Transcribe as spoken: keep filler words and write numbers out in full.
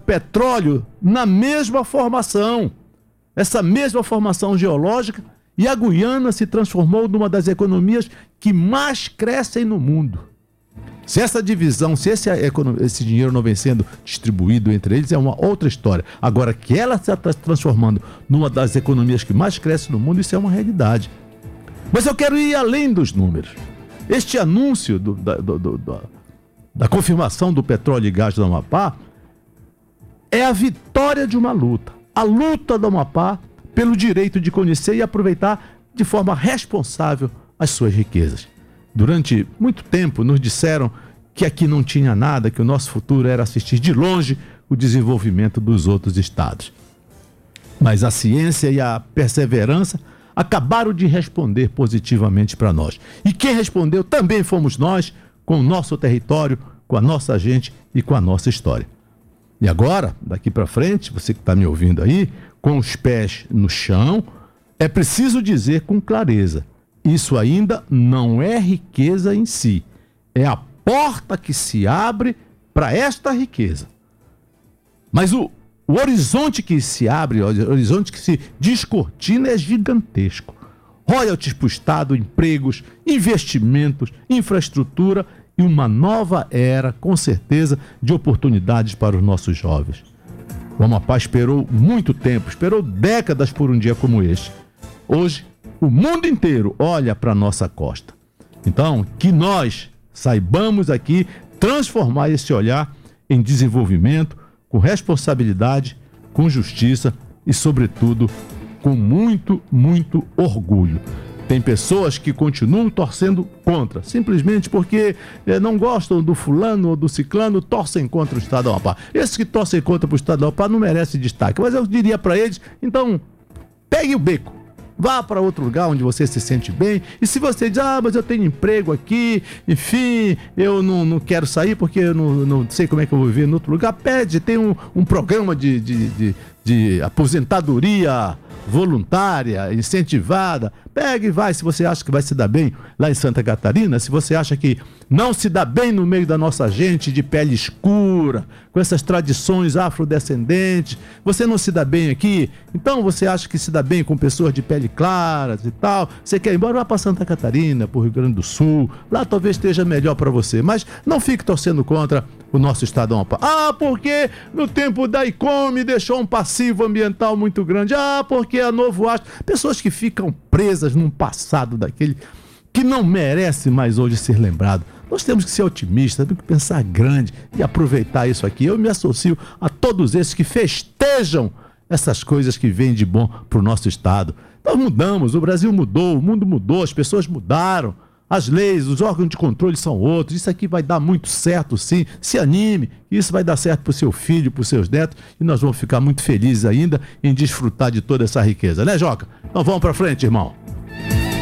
petróleo na mesma formação, essa mesma formação geológica, e a Guiana se transformou numa das economias que mais crescem no mundo. Se essa divisão, se esse, esse dinheiro não vem sendo distribuído entre eles, é uma outra história. Agora, que ela está se transformando numa das economias que mais cresce no mundo, isso é uma realidade. Mas eu quero ir além dos números. Este anúncio do, da, do, do, da, da confirmação do petróleo e gás do Amapá é a vitória de uma luta. A luta do Amapá pelo direito de conhecer e aproveitar de forma responsável as suas riquezas. Durante muito tempo nos disseram que aqui não tinha nada, que o nosso futuro era assistir de longe o desenvolvimento dos outros estados. Mas a ciência e a perseverança acabaram de responder positivamente para nós. E quem respondeu também fomos nós, com o nosso território, com a nossa gente e com a nossa história. E agora, daqui para frente, você que está me ouvindo aí, com os pés no chão, é preciso dizer com clareza: isso ainda não é riqueza em si, é a porta que se abre para esta riqueza. Mas o, o horizonte que se abre, o horizonte que se descortina é gigantesco. Royalties para o Estado, empregos, investimentos, infraestrutura e uma nova era, com certeza, de oportunidades para os nossos jovens. O Amapá esperou muito tempo, esperou décadas por um dia como este. Hoje, o mundo inteiro olha para a nossa costa. Então, que nós saibamos aqui transformar esse olhar em desenvolvimento, com responsabilidade, com justiça e, sobretudo, com muito, muito orgulho. Tem pessoas que continuam torcendo contra, simplesmente porque eh, não gostam do fulano ou do ciclano, torcem contra o Estado do Amapá. Esses que torcem contra o Estado do Amapá não merecem destaque, mas eu diria para eles, então, pegue o beco. Vá para outro lugar onde você se sente bem. E se você diz, ah, mas eu tenho emprego aqui, enfim, eu não, não quero sair porque eu não, não sei como é que eu vou viver em outro lugar, pede, tem um, um programa de, de, de, de aposentadoria voluntária, incentivada. Pega e vai, se você acha que vai se dar bem lá em Santa Catarina, se você acha que não se dá bem no meio da nossa gente de pele escura, com essas tradições afrodescendentes, você não se dá bem aqui, então você acha que se dá bem com pessoas de pele claras e tal, você quer ir embora, vá para Santa Catarina, para o Rio Grande do Sul, lá talvez esteja melhor para você, mas não fique torcendo contra o nosso Estado Amapá. Ah, porque no tempo da ICOME deixou um passivo ambiental muito grande. Ah, porque a Novo Astro... Pessoas que ficam presas num passado daquele que não merece mais hoje ser lembrado. Nós temos que ser otimistas, temos que pensar grande e aproveitar isso aqui. Eu me associo a todos esses que festejam essas coisas que vêm de bom para o nosso Estado. Nós mudamos, o Brasil mudou, o mundo mudou, as pessoas mudaram. As leis, os órgãos de controle são outros. Isso aqui vai dar muito certo, sim. Se anime, isso vai dar certo para o seu filho, para os seus netos, e nós vamos ficar muito felizes ainda em desfrutar de toda essa riqueza, né, Joca? Então vamos para frente, irmão.